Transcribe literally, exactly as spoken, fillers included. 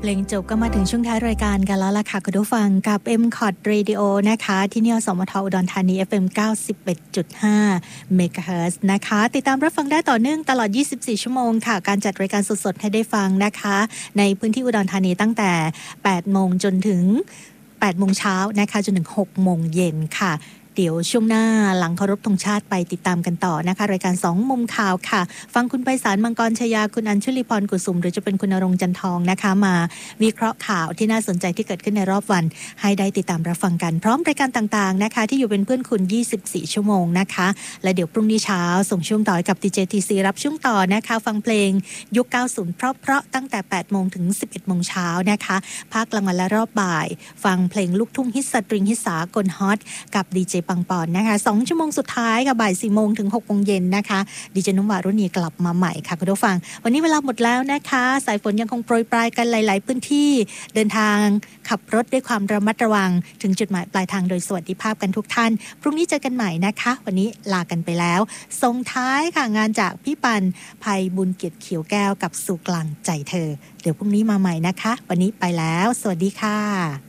ลงจบก็มาถึงช่วงท้ายรายการกันแล้วล่ะค่ะคุณผู้ฟังกับ เอ็ม คอท Radio นะคะที่นี่อสมทอุดรธานี เอฟ เอ็ม เก้าสิบเอ็ดจุดห้า เมกะเฮิรตซ์นะคะติดตามรับฟังได้ต่อเนื่องตลอดยี่สิบสี่ชั่วโมงค่ะการจัดรายการสดๆให้ได้ฟังนะคะในพื้นที่อุดรธานีตั้งแต่แปดโมงจนถึงแปดโมงเช้านะคะจนถึงหกโมงเย็นค่ะเดี๋ยวช่วงหน้าหลังเคารพธงชาติไปติดตามกันต่อนะคะรายการสองมุมข่าวค่ะฟังคุณไพศาลมังกรชยาคุณอัญชุลีพรกุสุมหรือจะเป็นคุณณรงค์จันทองนะคะมาวิเคราะห์ข่าวที่น่าสนใจที่เกิดขึ้นในรอบวันให้ได้ติดตามรับฟังกันพร้อมรายการต่างๆนะคะที่อยู่เป็นเพื่อนคุณยี่สิบสี่ชั่วโมงนะคะและเดี๋ยวพรุ่งนี้เช้าส่งช่วงต่อกับ ดี เจ ที ซี รับช่วงต่อนะคะฟังเพลงยุคเก้าสิบเพราะๆตั้งแต่แปดโมงถึงสิบเอ็ดโมงเช้านะคะภาคกลางวันและรอบบ่ายฟังเพลงลูกทุ่งฮิตสตริงฮิตสากลฮอตกับดีเจปังปอนนะคะสองชั่วโมงสุดท้ายค่ะบ่ายสี่โมงถึงหกโมงเย็นนะคะดิฉันนุ่มวารุณีกลับมาใหม่ค่ะคุณผู้ฟังวันนี้เวลาหมดแล้วนะคะสายฝนยังคงโปรยปลายกันหลายๆพื้นที่เดินทางขับรถด้วยความระมัดระวังถึงจุดหมายปลายทางโดยสวัสดิภาพกันทุกท่านพรุ่งนี้เจอกันใหม่นะคะวันนี้ลากันไปแล้วส่งท้ายค่ะงานจากพี่ปันไพบุญเกียรติเขียวแก้วกับสู่กลางใจเธอเดี๋ยวพรุ่งนี้มาใหม่นะคะวันนี้ไปแล้วสวัสดีค่ะ